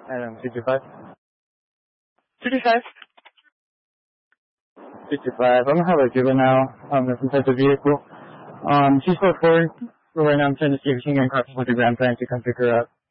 55. 55. 55. I'm gonna have a juvenile, some type of vehicle. She's 4'4". Right now I'm trying to see if she can get in contact with the grandparents to come pick her up.